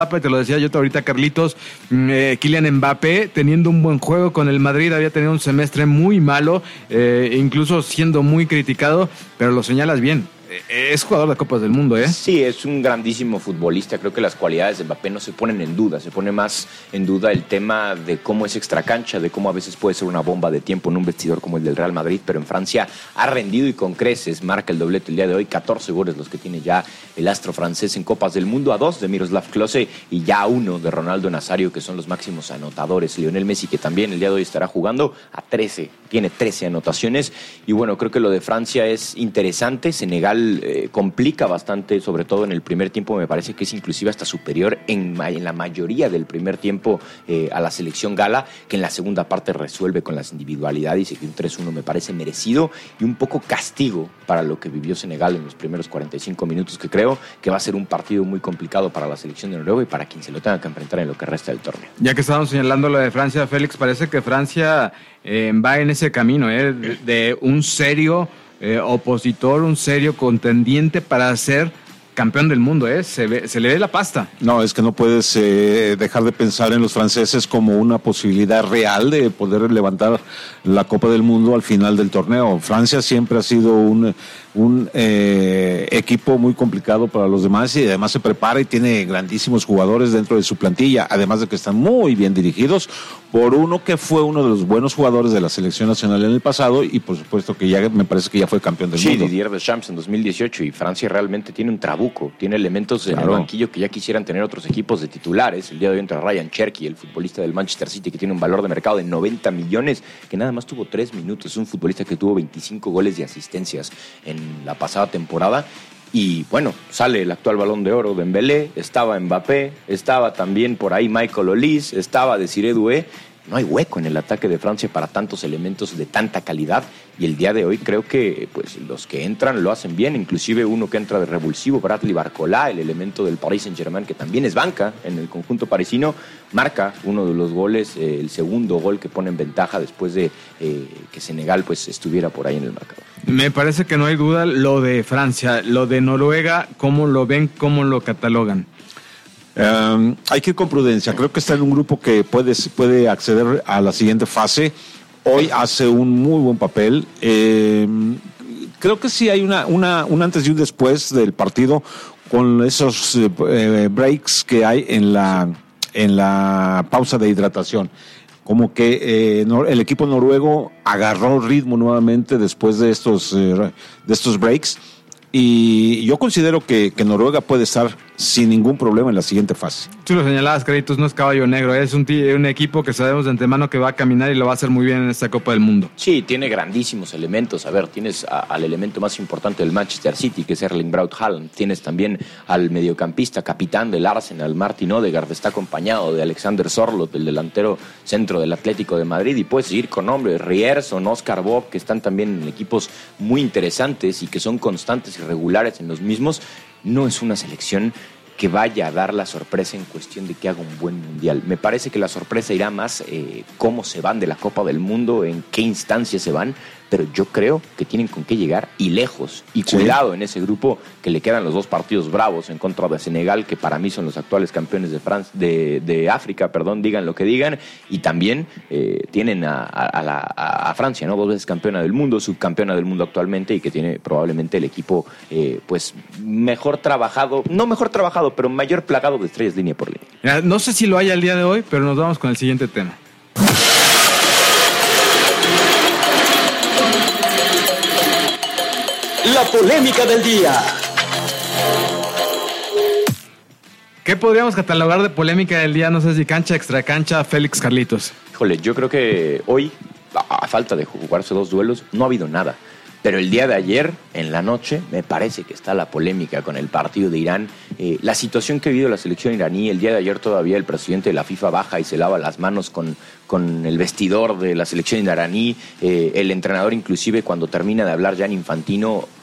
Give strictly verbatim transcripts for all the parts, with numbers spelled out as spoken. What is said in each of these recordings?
Te lo decía yo ahorita, Carlitos, eh, Kylian Mbappé teniendo un buen juego con el Madrid, había tenido un semestre muy malo, eh, incluso siendo muy criticado, pero lo señalas bien. Es jugador de Copas del Mundo, ¿eh? Sí, es un grandísimo futbolista. Creo que las cualidades de Mbappé no se ponen en duda. Se pone más en duda el tema de cómo es extracancha, de cómo a veces puede ser una bomba de tiempo en un vestidor como el del Real Madrid, pero en Francia ha rendido y con creces. Marca el doblete el día de hoy, catorce goles los que tiene ya el astro francés en Copas del Mundo, a dos de Miroslav Klose y ya a uno de Ronaldo Nazario, que son los máximos anotadores. Lionel Messi, que también el día de hoy estará jugando, a trece, tiene trece anotaciones. Y bueno, creo que lo de Francia es interesante. Senegal Eh, complica bastante, sobre todo en el primer tiempo. Me parece que es inclusive hasta superior en, en la mayoría del primer tiempo eh, a la selección gala, que en la segunda parte resuelve con las individualidades y que un tres uno me parece merecido y un poco castigo para lo que vivió Senegal en los primeros cuarenta y cinco minutos, que creo que va a ser un partido muy complicado para la selección de Noruega y para quien se lo tenga que enfrentar en lo que resta del torneo. Ya que estábamos señalando lo de Francia, Félix, parece que Francia eh, va en ese camino eh, de, de un serio Eh, opositor, un serio contendiente para ser campeón del mundo, ¿eh? Se, ve, se le ve la pasta. No, es que no puedes eh, dejar de pensar en los franceses como una posibilidad real de poder levantar la Copa del Mundo al final del torneo. Francia siempre ha sido un, un eh, equipo muy complicado para los demás y además se prepara y tiene grandísimos jugadores dentro de su plantilla, además de que están muy bien dirigidos por uno que fue uno de los buenos jugadores de la selección nacional en el pasado y por supuesto que ya me parece que ya fue campeón del sí, mundo. Sí, Didier Deschamps en dos mil dieciocho, y Francia realmente tiene un trabuco, tiene elementos en claro. el banquillo que ya quisieran tener otros equipos de titulares. El día de hoy entra Ryan Cherky, el futbolista del Manchester City, que tiene un valor de mercado de noventa millones, que nada más tuvo tres minutos. Es un futbolista que tuvo veinticinco goles y asistencias en la pasada temporada. Y bueno, sale el actual Balón de Oro Dembélé, estaba Mbappé, estaba también por ahí Michael Olise, estaba Desiré Doué. No hay hueco en el ataque de Francia para tantos elementos de tanta calidad y el día de hoy creo que pues los que entran lo hacen bien, inclusive uno que entra de revulsivo, Bradley Barcola, el elemento del Paris Saint-Germain, que también es banca en el conjunto parisino, marca uno de los goles, eh, el segundo gol que pone en ventaja después de eh, que Senegal pues estuviera por ahí en el marcador. Me parece que no hay duda lo de Francia, lo de Noruega, ¿cómo lo ven, cómo lo catalogan? Um, hay que ir con prudencia. Creo que está en un grupo que puede, puede acceder a la siguiente fase. Hoy hace un muy buen papel. Eh, creo que sí hay una, una, un antes y un después del partido con esos eh, breaks que hay en la, en la pausa de hidratación. Como que eh, el equipo noruego agarró ritmo nuevamente después de estos, eh, de estos breaks. Y yo considero que, que Noruega puede estar sin ningún problema en la siguiente fase. Tú lo señalabas, Carlitos, no es caballo negro, es un, t- un equipo que sabemos de antemano que va a caminar y lo va a hacer muy bien en esta Copa del Mundo. Sí, tiene grandísimos elementos. A ver, tienes a, al elemento más importante del Manchester City, que es Erling Braut Haaland. Tienes también al mediocampista, capitán del Arsenal, Martin Odegaard. Está acompañado de Alexander Sorloth, el delantero centro del Atlético de Madrid. Y puedes seguir con nombres, Rierson, Oscar Bob, que están también en equipos muy interesantes y que son constantes y regulares en los mismos. No es una selección que vaya a dar la sorpresa en cuestión de que haga un buen mundial. Me parece que la sorpresa irá más eh, cómo se van de la Copa del Mundo, en qué instancias se van, pero yo creo que tienen con qué llegar y lejos. Y sí. Cuidado en ese grupo que le quedan los dos partidos bravos en contra de Senegal, que para mí son los actuales campeones de Francia, de, de África, perdón, digan lo que digan, y también eh, tienen a, a, la, a Francia, ¿no? Dos veces campeona del mundo, subcampeona del mundo actualmente, y que tiene probablemente el equipo eh, pues mejor trabajado, no mejor trabajado, pero mayor plagado de estrellas línea por línea. Mira, no sé si lo haya el día de hoy, pero nos vamos con el siguiente tema. La polémica del día. ¿Qué podríamos catalogar de polémica del día? No sé si cancha, extra cancha, Félix, Carlitos. Híjole, yo creo que hoy, a falta de jugarse dos duelos, no ha habido nada. Pero el día de ayer, en la noche, me parece que está la polémica con el partido de Irán. Eh, la situación que ha vivido la selección iraní, el día de ayer todavía el presidente de la FIFA baja y se lava las manos con, con el vestidor de la selección iraní. Eh, el entrenador inclusive cuando termina de hablar, Gianni Infantino,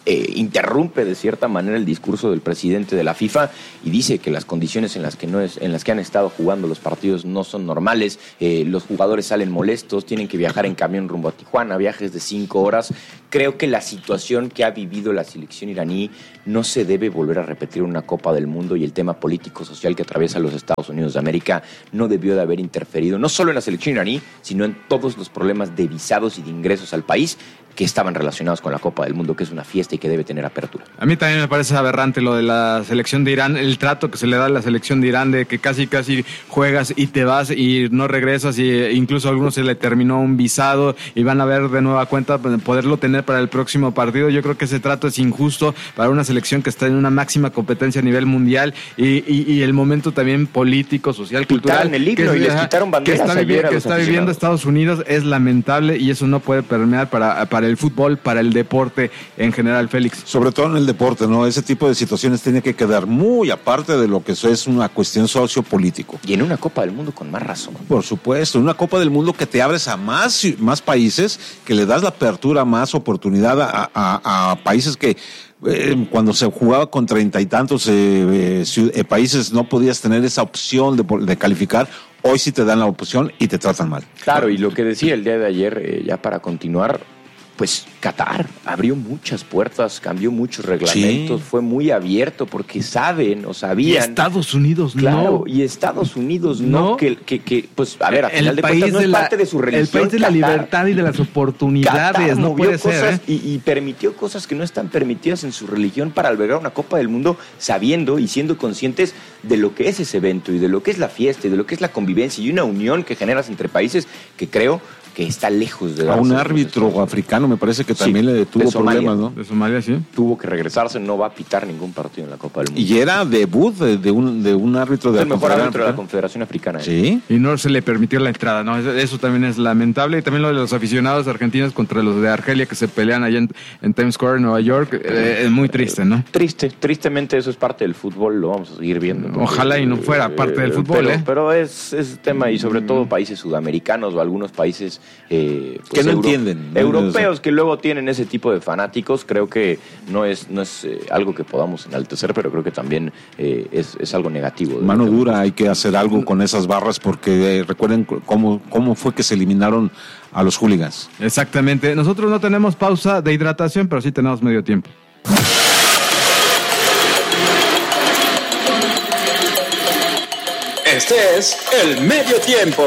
eh, interrumpe de cierta manera el discurso del presidente de la FIFA y dice que las condiciones en las que no es, en las que han estado jugando los partidos no son normales, eh, los jugadores salen molestos, tienen que viajar en camión rumbo a Tijuana, viajes de cinco horas. Creo que la situación que ha vivido la selección iraní no se debe volver a repetir en una Copa del Mundo, y el tema político-social que atraviesa los Estados Unidos de América no debió de haber interferido, no solo en la selección iraní, sino en todos los problemas de visados y de ingresos al país que estaban relacionados con la Copa del Mundo, que es una fiesta y que debe tener apertura. A mí también me parece aberrante lo de la selección de Irán, el trato que se le da a la selección de Irán, de que casi casi juegas y te vas y no regresas, y incluso a algunos se le terminó un visado y van a ver de nueva cuenta poderlo tener para el próximo partido. Yo creo que ese trato es injusto para una selección que está en una máxima competencia a nivel mundial, y, y, y el momento también político, social, cultural. Quitaron el himno que, y les quitaron banderas que está, ayer a que los está viviendo Estados Unidos es lamentable, y eso no puede permear para, para el fútbol, para el deporte en general, Félix. Sobre todo en el deporte, ¿no? Ese tipo de situaciones tiene que quedar muy aparte de lo que eso es una cuestión sociopolítico. Y en una Copa del Mundo con más razón. Por supuesto, una Copa del Mundo que te abres a más, más países, que le das la apertura, más oportunidad a, a, a países que eh, cuando se jugaba con treinta y tantos eh, eh, países no podías tener esa opción de, de calificar. Hoy sí te dan la opción y te tratan mal. Claro, y lo que decía el día de ayer, eh, ya para continuar, pues Qatar abrió muchas puertas, cambió muchos reglamentos, sí. Fue muy abierto porque saben o sabían. Y Estados Unidos claro, no. y Estados Unidos no, no que, que, que, pues, a ver, a final el de país cuentas no de es la, parte de su religión. El país de la Qatar. libertad y de las oportunidades, Qatar no puede cosas ser. ¿eh? Y, y permitió cosas que no están permitidas en su religión para albergar una Copa del Mundo, sabiendo y siendo conscientes de lo que es ese evento y de lo que es la fiesta y de lo que es la convivencia y una unión que generas entre países que creo que está lejos de... A un árbitro africano me parece que también sí, le tuvo problemas, ¿no? De Somalia, sí. Tuvo que regresarse, no va a pitar ningún partido en la Copa del Mundo. Y era debut de, de, un, de un árbitro de el la mejor árbitro de la Confederación Africana. ¿eh? Sí. Y no se le permitió la entrada, ¿no? Eso, eso también es lamentable. Y también lo de los aficionados argentinos contra los de Argelia que se pelean allá en, en Times Square, en Nueva York. Eh, es muy triste, ¿no? Triste, tristemente eso es parte del fútbol, lo vamos a seguir viendo. Porque, Ojalá y no fuera parte del fútbol, pero, ¿eh? Pero es, es tema, y sobre todo países sudamericanos o algunos países... Eh, pues, que no euro, entienden. Europeos que luego tienen ese tipo de fanáticos, creo que no es, no es eh, algo que podamos enaltecer, pero creo que también eh, es, es algo negativo. Mano dura, hay que hacer algo con esas barras porque eh, recuerden cómo, cómo fue que se eliminaron a los hooligans. Exactamente. Nosotros no tenemos pausa de hidratación, pero sí tenemos medio tiempo. Este es el medio tiempo.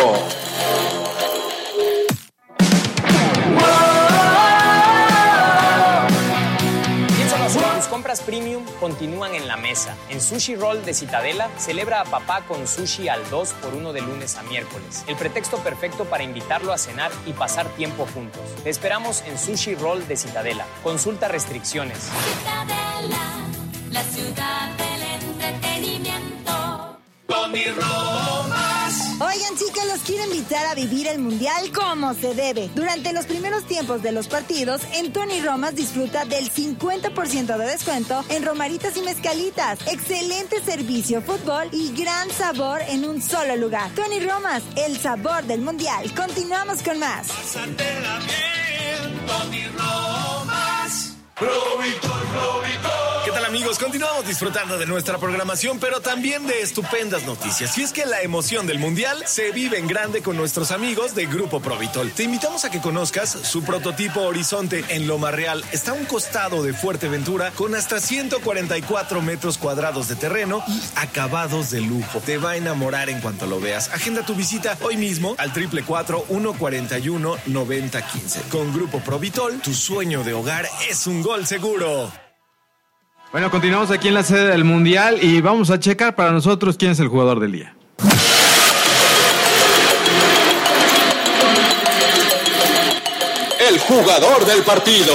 Compras premium continúan en la mesa. En Sushi Roll de Citadela, celebra a papá con sushi al dos por uno de lunes a miércoles. El pretexto perfecto para invitarlo a cenar y pasar tiempo juntos. Te esperamos en Sushi Roll de Citadela. Consulta restricciones. Citadela, la ciudad del entretenimiento. Tony Romas. Oigan, chicas, los quiero invitar a vivir el Mundial como se debe. Durante los primeros tiempos de los partidos, en Tony Romas disfruta del cincuenta por ciento de descuento en romaritas y mezcalitas. Excelente servicio, fútbol y gran sabor en un solo lugar. Tony Romas, el sabor del Mundial. Continuamos con más. Pásatela bien, Tony Romas. Provitol, Provitol. ¿Qué tal, amigos? Continuamos disfrutando de nuestra programación, pero también de estupendas noticias. Y es que la emoción del Mundial se vive en grande con nuestros amigos de Grupo Provitol. Te invitamos a que conozcas su prototipo Horizonte en Loma Real. Está a un costado de Fuerteventura con hasta ciento cuarenta y cuatro metros cuadrados de terreno y acabados de lujo. Te va a enamorar en cuanto lo veas. Agenda tu visita hoy mismo al triple cuatro, uno cuarenta y uno, noventa quince. Con Grupo Provitol, tu sueño de hogar es un gol seguro. Bueno, continuamos aquí en la sede del Mundial y vamos a checar para nosotros quién es el jugador del día. El jugador del partido.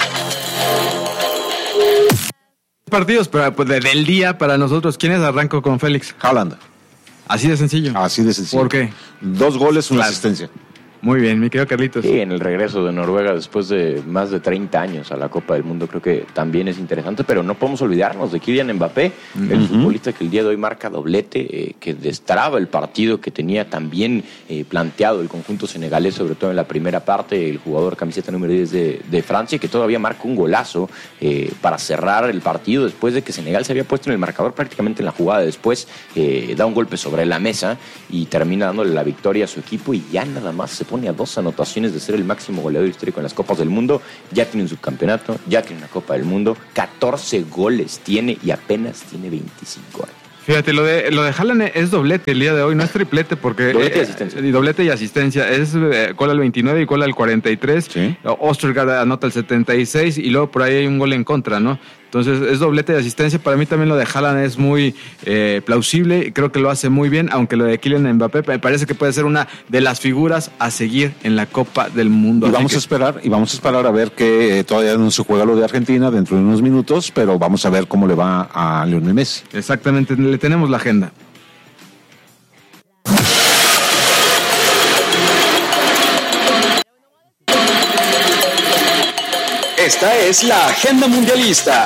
Partidos pero, pues, del día para nosotros. ¿Quién es? Arranco con Félix. Haaland. Así de sencillo. Así de sencillo. ¿Por qué? Dos goles, una Claro. asistencia. Muy bien, mi querido Carlitos. Sí, en el regreso de Noruega después de más de treinta años a la Copa del Mundo, creo que también es interesante, pero no podemos olvidarnos de Kylian Mbappé, uh-huh. el futbolista que el día de hoy marca doblete, eh, que destraba el partido que tenía también eh, planteado el conjunto senegalés, sobre todo en la primera parte, el jugador camiseta número diez de, de Francia, que todavía marca un golazo eh, para cerrar el partido después de que Senegal se había puesto en el marcador prácticamente en la jugada. Después eh, da un golpe sobre la mesa y termina dándole la victoria a su equipo y ya nada más se pone a dos anotaciones de ser el máximo goleador histórico en las Copas del Mundo. Ya tiene un subcampeonato, ya tiene una Copa del Mundo, catorce goles tiene y apenas tiene veinticinco años. Fíjate, lo de lo de Haaland es doblete el día de hoy, no es triplete porque... Doblete y asistencia. Eh, doblete y asistencia, es eh, gol al veintinueve y gol al cuarenta y tres. Sí. Ostergaard anota el setenta y seis y luego por ahí hay un gol en contra, ¿no? Entonces es doblete de asistencia. Para mí también lo de Haaland es muy eh, plausible y creo que lo hace muy bien, aunque lo de Kylian Mbappé me parece que puede ser una de las figuras a seguir en la Copa del Mundo. Y vamos que... a esperar, y vamos a esperar a ver que eh, todavía no se juega lo de Argentina dentro de unos minutos, pero vamos a ver cómo le va a Lionel Messi. Exactamente, le tenemos la agenda. Esta es la agenda mundialista.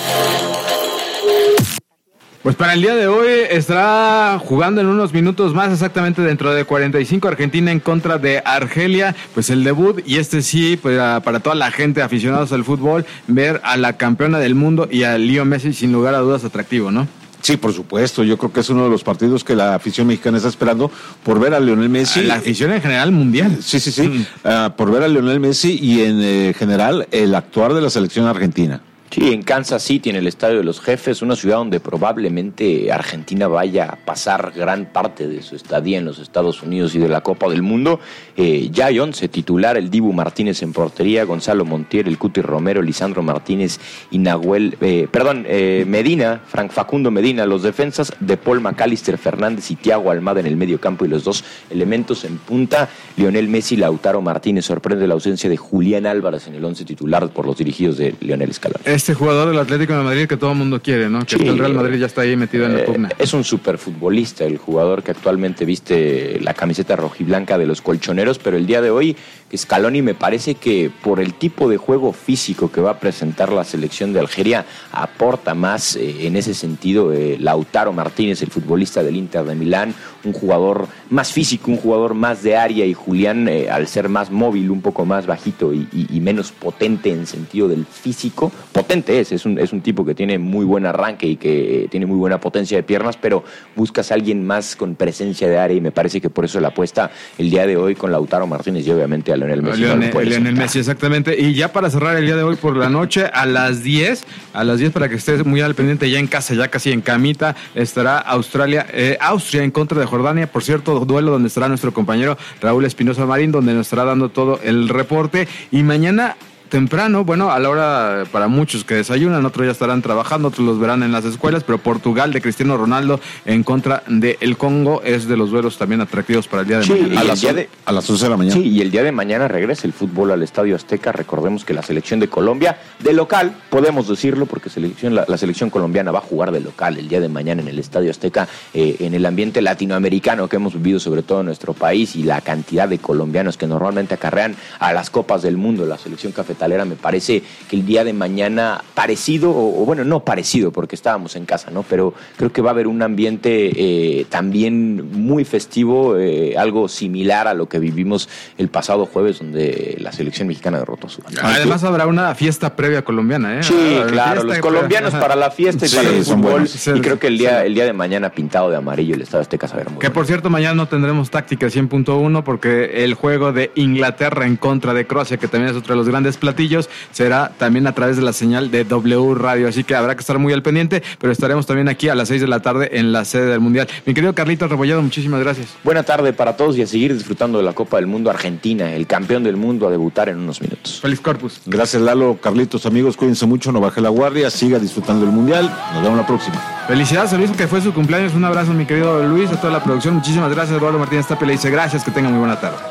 Pues para el día de hoy estará jugando en unos minutos más, exactamente dentro de cuarenta y cinco, Argentina en contra de Argelia, pues el debut, y este sí, pues para toda la gente aficionados al fútbol, ver a la campeona del mundo y a Leo Messi sin lugar a dudas atractivo, ¿no? Sí, por supuesto. Yo creo que es uno de los partidos que la afición mexicana está esperando por ver a Lionel Messi. La afición en general mundial. Sí, sí, sí. Mm. Uh, por ver a Lionel Messi y en eh, general el actuar de la selección argentina. Sí, en Kansas City, en el Estadio de los Jefes, una ciudad donde probablemente Argentina vaya a pasar gran parte de su estadía en los Estados Unidos y de la Copa del Mundo. Eh, ya hay once titular, el Dibu Martínez en portería, Gonzalo Montiel, el Cuti Romero, Lisandro Martínez y Nahuel, eh, perdón, eh, Medina, Frank Facundo Medina, los defensas de Paul McAllister Fernández y Thiago Almada en el medio campo y los dos elementos en punta, Lionel Messi, Lautaro Martínez. Sorprende la ausencia de Julián Álvarez en el once titular por los dirigidos de Lionel Scaloni. Este jugador del Atlético de Madrid que todo el mundo quiere, ¿no? Que sí, el Real Madrid ya está ahí metido en la pugna. Eh, es un superfutbolista, el jugador que actualmente viste la camiseta rojiblanca de los colchoneros, pero el día de hoy Scaloni me parece que por el tipo de juego físico que va a presentar la selección de Algeria aporta más eh, en ese sentido. eh, Lautaro Martínez, el futbolista del Inter de Milán, un jugador más físico, un jugador más de área, y Julián eh, al ser más móvil, un poco más bajito y, y, y menos potente en sentido del físico, potente es, es un, es un tipo que tiene muy buen arranque y que eh, tiene muy buena potencia de piernas, pero buscas a alguien más con presencia de área y me parece que por eso la apuesta el día de hoy con Lautaro Martínez y obviamente a Lionel Messi. Lionel, no Lionel Messi, exactamente. Y ya para cerrar el día de hoy por la noche, a las diez, a las diez para que estés muy al pendiente ya en casa, ya casi en camita, estará Australia, eh, Austria en contra de Jordania. Por cierto, duelo donde estará nuestro compañero Raúl Espinosa Marín, donde nos estará dando todo el reporte. Y mañana temprano, bueno, a la hora para muchos que desayunan, otros ya estarán trabajando, otros los verán en las escuelas, pero Portugal de Cristiano Ronaldo en contra de el Congo es de los duelos también atractivos para el día de sí, mañana. A, a, las, de, a las once de la mañana. Sí, y el día de mañana regresa el fútbol al Estadio Azteca. Recordemos que la selección de Colombia, de local, podemos decirlo, porque selección, la, la selección colombiana va a jugar de local el día de mañana en el Estadio Azteca, eh, en el ambiente latinoamericano que hemos vivido sobre todo en nuestro país y la cantidad de colombianos que normalmente acarrean a las Copas del Mundo. La selección cafetalera me parece que el día de mañana parecido, o, o bueno, no parecido porque estábamos en casa, ¿no? Pero creo que va a haber un ambiente eh, también muy festivo, eh, algo similar a lo que vivimos el pasado jueves, donde la selección mexicana derrotó a su banda. Además habrá una fiesta previa colombiana, ¿eh? Sí, claro, los colombianos previa. Para la fiesta y sí, para el fútbol, y creo que el día, sí. el día de mañana pintado de amarillo el Estadio Azteca se verá muy Que bueno. Por cierto, mañana no tendremos táctica cien punto uno porque el juego de Inglaterra en contra de Croacia, que también es otro de los grandes platillos, será también a través de la señal de W Radio, así que habrá que estar muy al pendiente, pero estaremos también aquí a las seis de la tarde en la sede del Mundial. Mi querido Carlitos Rebolledo, muchísimas gracias. Buena tarde para todos y a seguir disfrutando de la Copa del Mundo. Argentina, el campeón del mundo, a debutar en unos minutos. Feliz Corpus. Gracias, Lalo. Carlitos, amigos, cuídense mucho, no baje la guardia, siga disfrutando del Mundial. Nos vemos la próxima. Felicidades a Luis, que fue su cumpleaños. Un abrazo, mi querido Luis, a toda la producción. Muchísimas gracias. Eduardo Martínez Tapia le dice gracias, que tengan muy buena tarde.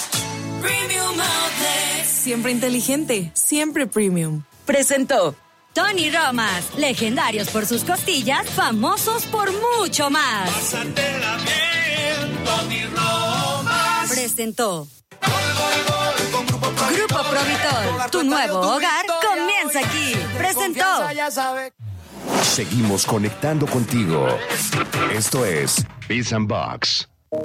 Siempre inteligente, siempre premium. Presentó. Tony Romas, legendarios por sus costillas, famosos por mucho más. Pásatela bien, Tony Romas. Presentó Grupo Provitol, tu nuevo hogar comienza aquí. Presentó. Seguimos conectando contigo. Esto es Biz and Box.